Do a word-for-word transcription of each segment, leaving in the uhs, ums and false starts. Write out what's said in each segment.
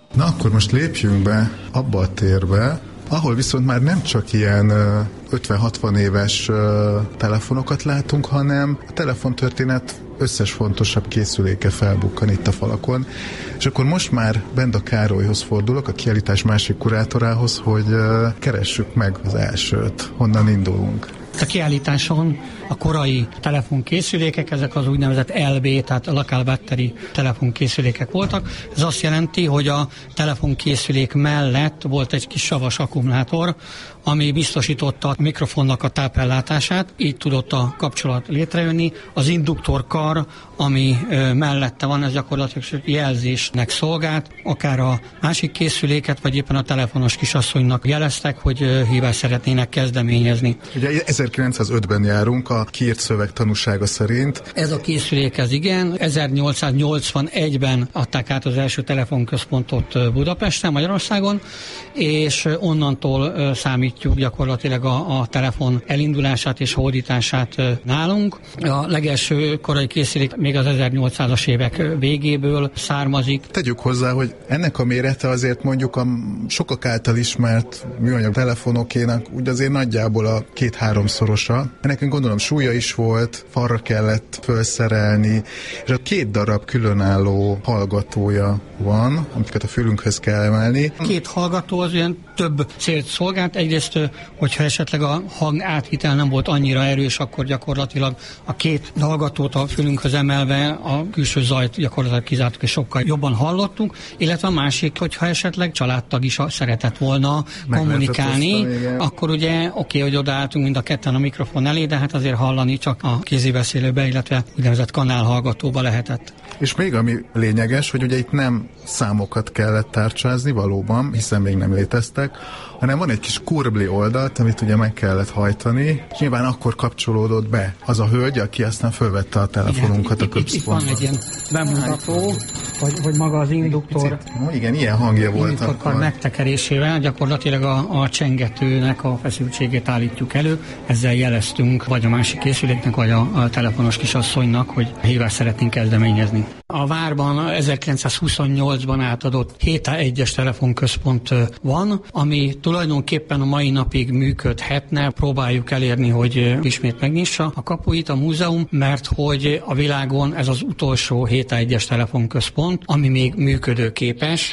Na akkor most lépjünk be abba a térbe, ahol viszont már nem csak ilyen ötven-hatvan éves telefonokat látunk, hanem a telefontörténet összes fontosabb készüléke felbukkan itt a falakon. És akkor most már Benda Károlyhoz fordulok, a kiállítás másik kurátorához, hogy keressük meg az elsőt. Honnan indulunk? A kiállításon a korai telefonkészülékek, ezek az úgynevezett el bé, tehát a local battery telefonkészülékek voltak. Ez azt jelenti, hogy a telefonkészülék mellett volt egy kis savas akkumulátor, ami biztosította a mikrofonnak a tápellátását, így tudott a kapcsolat létrejönni. Az induktorkar, ami mellette van, ez gyakorlatilag jelzésnek szolgált, akár a másik készüléket, vagy éppen a telefonos kisasszonynak jeleztek, hogy hívást szeretnének kezdeményezni. Ugye ezerkilencszázötben járunk a kiírt szöveg tanúsága szerint. Ez a készülék, ez igen, ezernyolcszáznyolcvanegyben adták át az első telefonközpontot Budapesten, Magyarországon, és onnantól számítjuk gyakorlatilag a, a telefon elindulását és hódítását nálunk. A legelső korai készülék még az ezernyolcszázas évek végéből származik. Tegyük hozzá, hogy ennek a mérete azért mondjuk a sokak által ismert műanyag telefonokének úgy azért nagyjából a két-háromszorosa. Nekünk gondolom súlya is volt, falra kellett felszerelni, és a két darab különálló hallgatója van, amiket a fülünkhöz kell emelni. Két hallgató az ilyen több célt szolgált. Egyrészt, hogyha esetleg a hang átvitel nem volt annyira erős, akkor gyakorlatilag a két hallgatót a fülünkhöz emelve a külső zajt gyakorlatilag kizártuk, és sokkal jobban hallottunk, illetve a másik, hogyha esetleg családtag is szeretett volna meg kommunikálni, akkor ugye oké, hogy odaálltunk mind a ketten a mikrofon elé, de hát azért hallani csak a kézibeszélőbe, illetve úgynevezett kanálhallgatóba lehetett. És még ami lényeges, hogy ugye itt nem számokat kellett tárcsázni valóban, hiszen még nem léteztek, hanem van egy kis kurbli oldalt, amit ugye meg kellett hajtani, és nyilván akkor kapcsolódott be az a hölgy, aki aztán fölvette a telefonunkat. Igen, a központban. Itt van egy ilyen bemutató, vagy, vagy maga az induktor. No, igen, ilyen hangja volt. Induktorkar megtekerésével gyakorlatilag a, a csengetőnek a feszültségét állítjuk elő, ezzel jeleztünk vagy a másik készüléknek, vagy a, a telefonos kisasszonynak, hogy hívást szeretnénk kezdeményezni. A várban ezerkilencszázhuszonnyolcban átadott hét á egyes telefonközpont van, ami tulajdonképpen a mai napig működhetne. Próbáljuk elérni, hogy ismét megnyissa a kapuit a múzeum, mert hogy a világon ez az utolsó hét á egyes telefonközpont, ami még működőképes.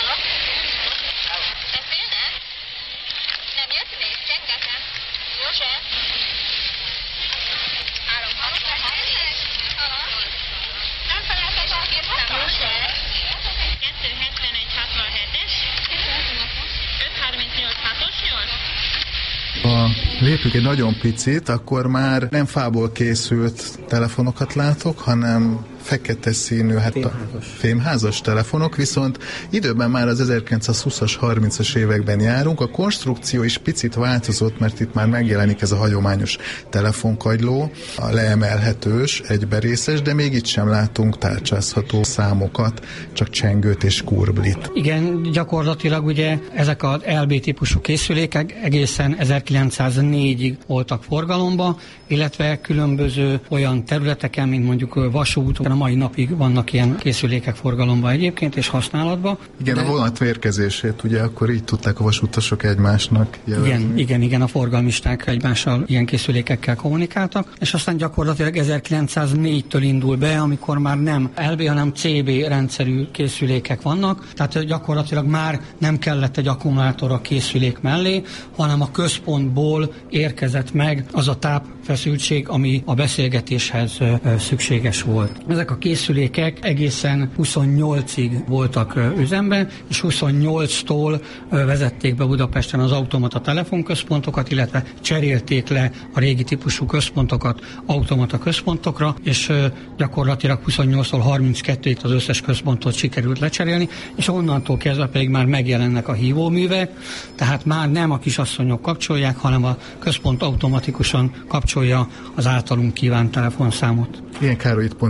Ha lépjük egy nagyon picit, akkor már nem fából készült telefonokat látok, hanem fekete színű, hát fémházas. a fémházas telefonok, viszont időben már az ezerkilencszázhúszas, harmincas években járunk. A konstrukció is picit változott, mert itt már megjelenik ez a hagyományos telefonkagyló, a leemelhetős, egyberészes, de még itt sem látunk tárcsázható számokat, csak csengőt és kurblit. Igen, gyakorlatilag ugye ezek az el bé típusú készülékek egészen ezerkilencszáznégyig voltak forgalomba, illetve különböző olyan területeken, mint mondjuk vasúton, a mai napig vannak ilyen készülékek forgalomban egyébként, és használatban. Igen, de... a vonat vérkezését, ugye akkor így tudták a vasutasok egymásnak jelezni. Igen, igen, igen, a forgalmisták egymással ilyen készülékekkel kommunikáltak, és aztán gyakorlatilag ezerkilencszáznégytől indul be, amikor már nem el bé, hanem cé bé rendszerű készülékek vannak, tehát gyakorlatilag már nem kellett egy akkumulátor a készülék mellé, hanem a központból érkezett meg az a tápfeszültség, ami a beszélgetéshez szükséges volt. Ezek a készülékek egészen huszonnyolcig voltak üzemben, és huszonnyolctól vezették be Budapesten az automata telefonközpontokat, illetve cserélték le a régi típusú központokat automata központokra, és gyakorlatilag huszonnyolctól harminckettőig az összes központot sikerült lecserélni, és onnantól kezdve pedig már megjelennek a hívóművek, tehát már nem a kisasszonyok kapcsolják, hanem a központ automatikusan kapcsolja az általunk kívánt telefonszámot. Igen, Károly, itt pont egy ilyen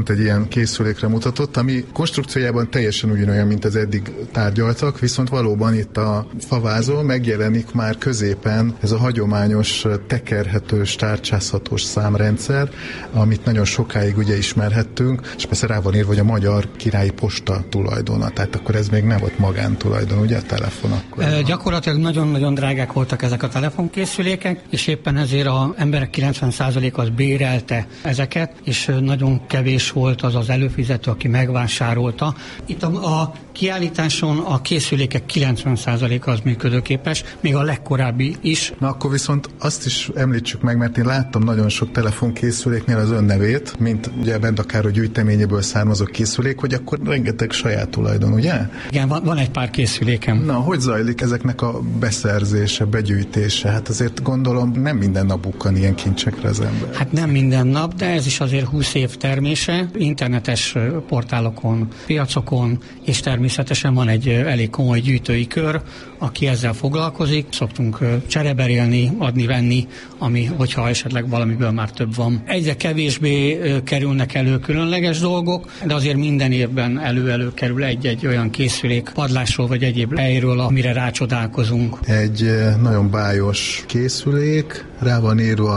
ilyen készülékre mutatott, ami konstrukciójában teljesen ugyanolyan, mint az eddig tárgyaltak, viszont valóban itt a favázon megjelenik már középen ez a hagyományos tekerhetős, tárcsázhatós számrendszer, amit nagyon sokáig ugye ismerhettünk, és persze rá van írva, hogy a Magyar Királyi Posta tulajdona, tehát akkor ez még nem volt magántulajdon, ugye a telefon akkor? E, gyakorlatilag nagyon-nagyon drágák voltak ezek a telefonkészülékek, és éppen ezért az emberek kilencven százaléka az bérelte ezeket, és nagyon kevés volt az az előfizető, aki megvásárolta. Itt a, a kiállításon a készülékek kilencven százaléka az működőképes, még a legkorábbi is. Na akkor viszont azt is említsük meg, mert én láttam nagyon sok telefonkészüléknél az önnevét, mint ugye bent akár a gyűjteményéből származó készülék, hogy akkor rengeteg saját tulajdon, ugye? Igen, van, van egy pár készülékem. Na, hogy zajlik ezeknek a beszerzése, begyűjtése? Hát azért gondolom nem minden nap bukkan ilyen kincsekre az ember. Hát nem minden nap, de ez is azért húsz év termése. Internetes portálokon, piacokon, és természetesen van egy elég komoly gyűjtői kör, aki ezzel foglalkozik. Szoktunk csereberélni, adni-venni, ami, hogyha esetleg valamiből már több van. Egyre kevésbé kerülnek elő különleges dolgok, de azért minden évben elő-elő kerül egy-egy olyan készülék padlásról vagy egyéb helyről, amire rácsodálkozunk. Egy nagyon bájos készülék, rá van írva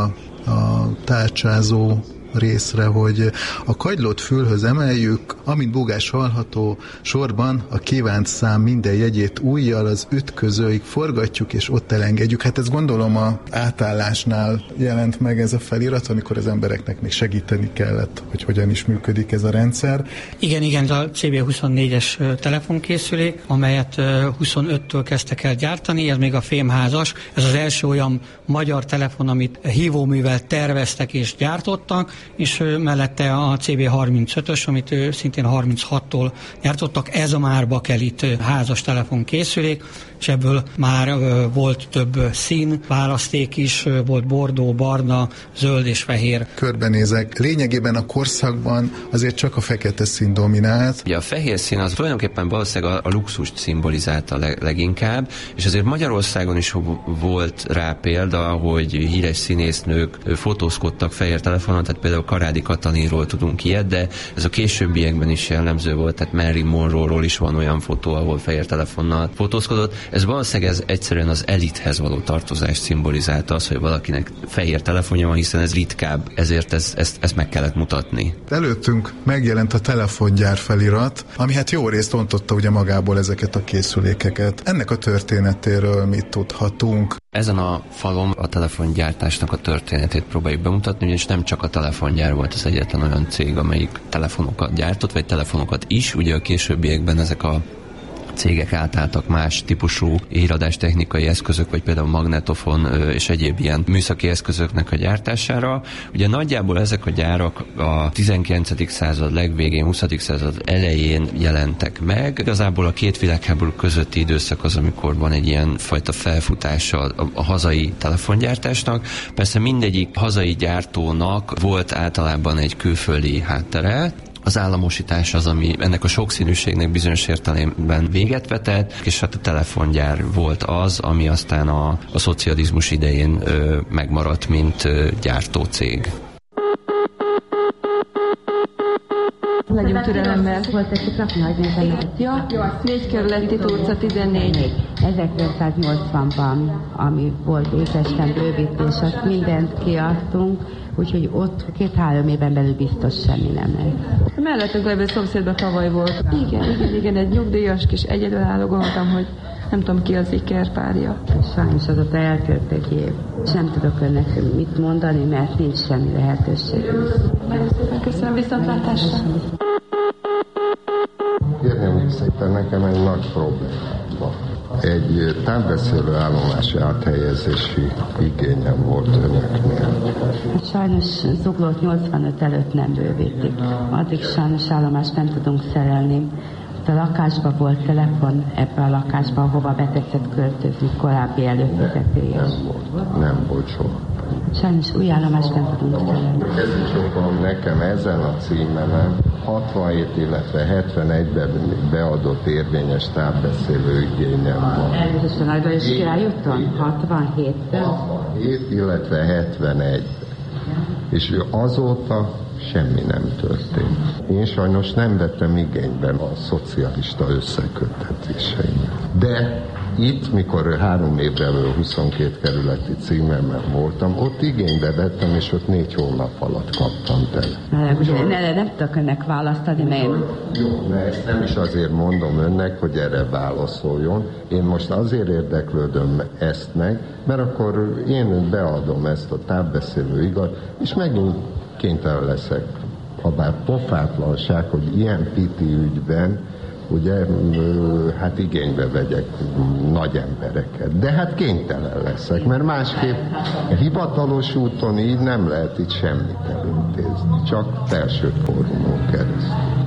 a tárcsázó részre, hogy a kagylót fülhöz emeljük, amint búgás hallható, sorban a kívánt szám minden jegyét ujjal az ütközőig forgatjuk, és ott elengedjük. Hát ez gondolom a átállásnál jelent meg ez a felirat, amikor az embereknek még segíteni kellett, hogy hogyan is működik ez a rendszer. Igen, igen, ez a cé bé huszonnégyes telefonkészülék, amelyet huszonöttől kezdtek el gyártani, ez még a fémházas. Ez az első olyan magyar telefon, amit hívóművel terveztek és gyártottak, és mellette a cé bé harmincötös, amit szintén harminchattól gyártottak, ez a már bakelit házas telefonkészülék, és ebből már volt több szín, választék is, volt bordó, barna, zöld és fehér. Körbenézek. Lényegében a korszakban azért csak a fekete szín dominált. Ugye a fehér szín az tulajdonképpen valószínűleg a, a luxust szimbolizálta leg, leginkább, és azért Magyarországon is volt rá példa, hogy híres színésznők fotózkodtak fehér telefonon, tehát például Karádi Katalinról tudunk ilyet, de ez a későbbiekben is jellemző volt, tehát Marilyn Monroe-ról is van olyan fotó, ahol fehér telefonnal fotózkodott. Ez valószínűleg ez egyszerűen az elithez való tartozást szimbolizálta, az, hogy valakinek fehér telefonja van, hiszen ez ritkább, ezért ez, ezt, ezt meg kellett mutatni. Előttünk megjelent a telefongyár felirat, ami hát jó részt ontotta ugye magából ezeket a készülékeket. Ennek a történetéről mit tudhatunk? Ezen a falon a telefongyártásnak a történetét próbáljuk bemutatni, ugyanis nem csak a telefongyár volt az egyetlen olyan cég, amelyik telefonokat gyártott, vagy telefonokat is, ugye a későbbiekben ezek a cégek átálltak más típusú íradástechnikai eszközök, vagy például magnetofon és egyéb ilyen műszaki eszközöknek a gyártására. Ugye nagyjából ezek a gyárak a tizenkilencedik század legvégén, huszadik század elején jelentek meg. Igazából a két világháború közötti időszak az, amikor van egy ilyen fajta felfutása a, a hazai telefongyártásnak. Persze mindegyik hazai gyártónak volt általában egy külföldi háttere. Az államosítás az, ami ennek a sokszínűségnek bizonyos értelemben véget vetett, és hát a telefongyár volt az, ami aztán a, a szocializmus idején ö, megmaradt, mint ö, gyártócég. Legyünk türelemmel. Volt egy rakni, hogy nézzenek. Ja, négy kerületi Turca tizennégy. ezerkilencszáznyolcvanban, ami volt Újpesten bővítés, azt mindent kiadtunk, úgyhogy ott két-három évben belül biztos semmi nem lesz. Mellettünk levő szomszédban tavaly volt. Igen, igen, igen, egy nyugdíjas kis egyedülálló, gondoltam, hogy nem tudom ki az ikerpárja. Sajnos azóta eltört egy év. És nem tudok önnek mit mondani, mert nincs semmi lehetőség. Nagyon szépen köszönöm, viszontlátásra. Kérném szépen, nekem egy nagy probléma van. Egy távbeszélő állomási áthelyezési igényem volt önöknél. Hát sajnos Zuglót nyolcvanöt előtt nem bővítik. Addig sajnos állomást nem tudunk szerelni. A lakásban volt telefon, ebbe a lakásba, ahova betetszett költözni, korábbi előfizetés. Nem volt, nem volt soha. Sajnos új állomást nem tudunk szerelni. Kezdjük nekem ezen a címemen hatvanhét, illetve hetvenegyben beadott érvényes távbeszélő igényem van. Elnézést a Nagyba és Királyúton? hatvanhétben? hatvanhét, illetve hetvenegy. És azóta semmi nem történt. Én sajnos nem vettem igényben a szocialista összeköttetéseimet. De itt, mikor három évvel huszonkét kerületi címemmel voltam, ott igénybe vettem, és ott négy hónap alatt kaptam tele. Ugye ne, nem tudok önnek választani, mert én... Jó, de ezt nem is azért mondom önnek, hogy erre válaszoljon. Én most azért érdeklődöm ezt meg, mert akkor én beadom ezt a távbeszélő igaz, és megint kénytelen leszek, ha bár pofátlanság, hogy ilyen piti ügyben ugye, hát igénybe vegyek nagy embereket. De hát kénytelen leszek, mert másképp hivatalos úton így nem lehet itt semmit elintézni, csak felső fórumon keresztül.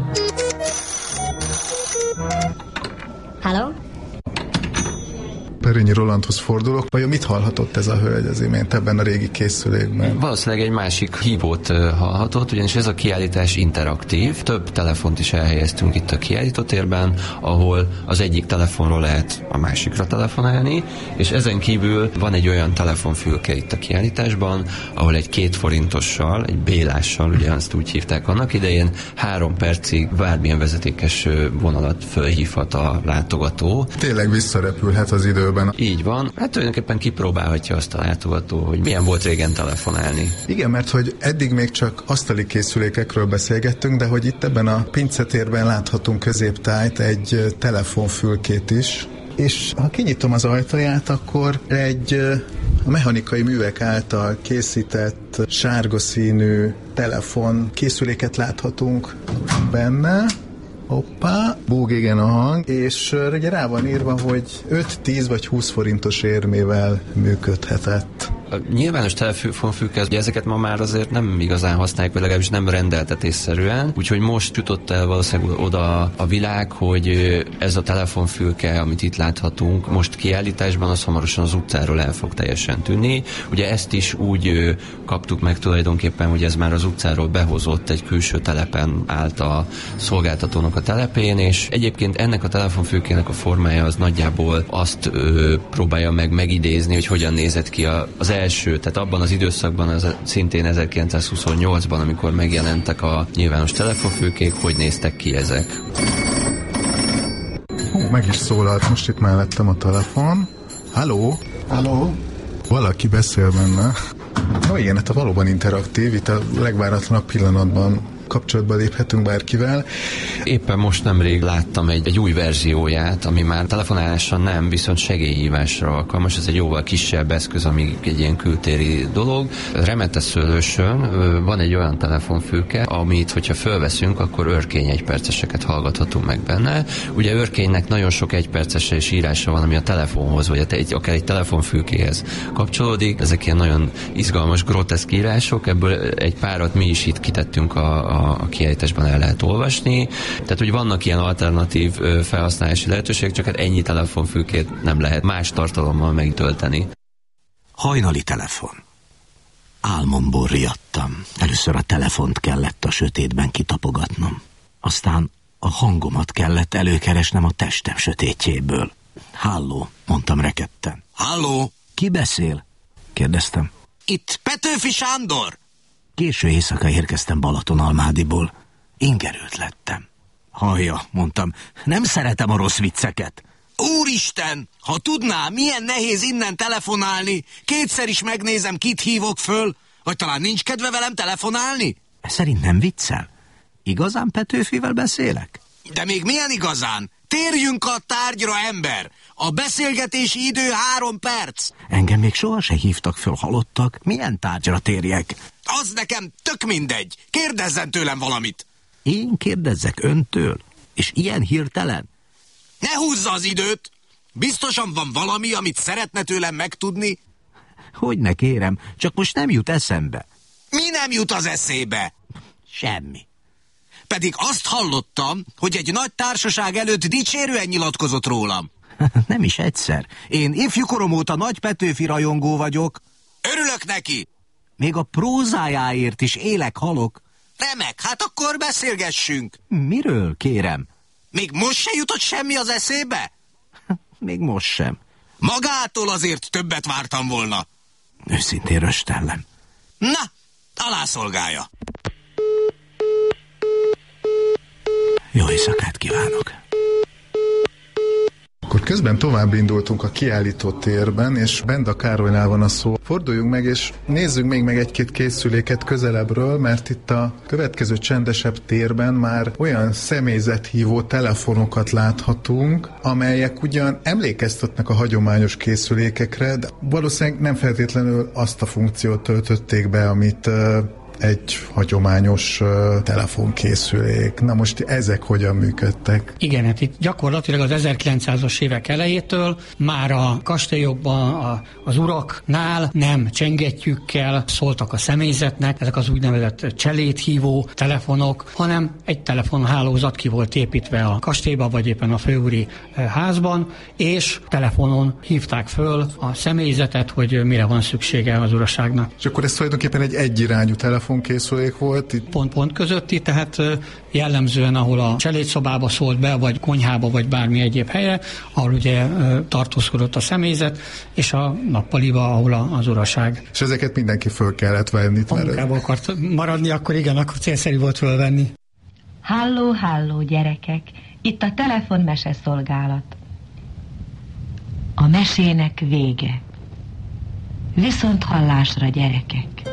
Halló? Perényi Rolandhoz fordulok. Vajon mit hallhatott ez a hölgy az imént ebben a régi készülékben? Valószínűleg egy másik hívót hallhatott, ugyanis ez a kiállítás interaktív. Több telefont is elhelyeztünk itt a kiállítótérben, ahol az egyik telefonról lehet a másikra telefonálni, és ezen kívül van egy olyan telefonfülke itt a kiállításban, ahol egy két forintossal, egy bélással, ugye azt úgy hívták annak idején, három percig bármilyen vezetékes vonalat fölhívhat a látogató. Tényleg visszarepülhet az idő. Így van. Hát tulajdonképpen kipróbálhatja azt a látogató, hogy milyen volt régen telefonálni. Igen, mert hogy eddig még csak asztali készülékekről beszélgettünk, de hogy itt ebben a pincetérben láthatunk középtájt egy telefonfülkét is, és ha kinyitom az ajtaját, akkor egy a mechanikai művek által készített sárga színű telefon készüléket láthatunk benne. Hoppá, búg igen a hang, és uh, ugye rá van írva, hogy öt, tíz vagy húsz forintos érmével működhetett. A nyilvános telefonfülke, ugye ezeket ma már azért nem igazán használják, vagy legalábbis nem rendeltetésszerűen, úgyhogy most jutott el valószínűleg oda a világ, hogy ez a telefonfülke, amit itt láthatunk most kiállításban, az hamarosan az utcáról el fog teljesen tűnni. Ugye ezt is úgy kaptuk meg tulajdonképpen, hogy ez már az utcáról behozott, egy külső telepen állt a szolgáltatónak a telepén, és egyébként ennek a telefonfülkének a formája az nagyjából azt ö, próbálja meg megidézni, hogy hogyan nézett ki a, az első, tehát abban az időszakban, az szintén ezerkilencszázhuszonnyolcban, amikor megjelentek a nyilvános telefonfülkék, hogy néztek ki ezek. Hú, meg is szólalt most itt mellettem a telefon. Halló? Halló? Valaki beszél benne. No igen, hát valóban interaktív, itt a legváratlanabb pillanatban kapcsolatba léphetünk bárkivel. Éppen most nemrég láttam egy, egy új verzióját, ami már telefonálásra nem, viszont segélyhívásra alkalmas. Ez egy jóval kisebb eszköz, ami egy ilyen kültéri dolog. Remeteszőlősön van egy olyan telefonfülke, amit, hogyha fölveszünk, akkor örkény egyperceseket hallgathatunk meg benne. Ugye örkénynek nagyon sok egyperces és írása van, ami a telefonhoz, vagy egy, akár egy telefonfülkéhez kapcsolódik. Ezek ilyen nagyon izgalmas, groteszk írások, ebből egy párat mi is itt kitettünk a, a a kiállításban el lehet olvasni. Tehát, hogy vannak ilyen alternatív felhasználási lehetőségek, csak hát ennyi telefonfülkét nem lehet más tartalommal megtölteni. Hajnali telefon. Álmomból riadtam. Először a telefont kellett a sötétben kitapogatnom. Aztán a hangomat kellett előkeresnem a testem sötétjéből. Halló, mondtam rekedten. Halló? Ki beszél? Kérdeztem. Itt Petőfi Sándor. Késő éjszaka érkeztem Balatonalmádiból. Ingerült lettem. Hallja, mondtam, nem szeretem a rossz vicceket. Úristen, ha tudná, milyen nehéz innen telefonálni, kétszer is megnézem, kit hívok föl, vagy talán nincs kedve velem telefonálni? Szerint nem viccel? Igazán Petőfivel beszélek? De még milyen igazán? Térjünk a tárgyra, ember! A beszélgetési idő három perc. Engem még soha se hívtak föl halottak. Milyen tárgyra térjek? Az nekem tök mindegy. Kérdezzen tőlem valamit. Én kérdezzek öntől? És ilyen hirtelen? Ne húzza az időt! Biztosan van valami, amit szeretne tőlem megtudni? Hogyne kérem, csak most nem jut eszembe. Mi nem jut az eszébe? Semmi. Pedig azt hallottam, hogy egy nagy társaság előtt dicsérően nyilatkozott rólam. Nem is egyszer. Én ifjúkorom óta nagy Petőfi rajongó vagyok. Örülök neki! Még a prózájáért is élek, halok. Remek, hát akkor beszélgessünk. Miről, kérem? Még most se jutott semmi az eszébe? Még most sem. Magától azért többet vártam volna. Őszintén röstellem. Na, alászolgálja. Jó éjszakát kívánok! Akkor közben tovább indultunk a kiállító térben, és Benda Károlynál van a szó. Forduljunk meg, és nézzük még meg egy-két készüléket közelebbről, mert itt a következő csendesebb térben már olyan személyzethívó telefonokat láthatunk, amelyek ugyan emlékeztetnek a hagyományos készülékekre, de valószínűleg nem feltétlenül azt a funkciót töltötték be, amit egy hagyományos uh, telefonkészülék. Na most ezek hogyan működtek? Igen, hát itt gyakorlatilag az ezerkilencszázas évek elejétől már a kastélyokban, a, az uraknál nem csengettyűkkel szóltak a személyzetnek, ezek az úgynevezett cselédhívó telefonok, hanem egy telefonhálózat ki volt építve a kastélyban, vagy éppen a főúri házban, és telefonon hívták föl a személyzetet, hogy mire van szüksége az uraságnak. És akkor ez tulajdonképpen egy egyirányú telefon készülék volt itt? Pont-pont közötti, tehát jellemzően, ahol a cselédszobába szólt be, vagy konyhába, vagy bármi egyéb helyre, ahol ugye tartózkodott a személyzet, és a nappaliba, ahol az uraság. És ezeket mindenki föl kellett venni. Ha munkába akart maradni, akkor igen, akkor célszerű volt fölvenni. Halló, halló, gyerekek! Itt a telefonmese szolgálat. A mesének vége. Viszont hallásra, gyerekek!